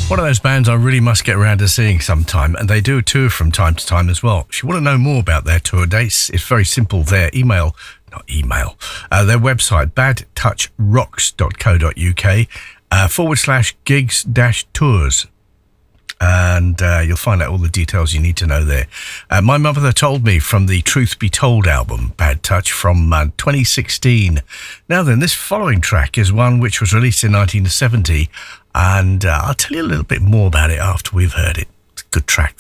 One of those bands I really must get around to seeing sometime, and they do a tour from time to time as well. If you want to know more about their tour dates, it's very simple. Their website, badtouchrocks.co.uk /gigs-tours. And you'll find out all the details you need to know there. My mother told me from the Truth Be Told album, Bad Touch, from 2016. Now then, this following track is one which was released in 1970, and I'll tell you a little bit more about it after we've heard it. It's a good track.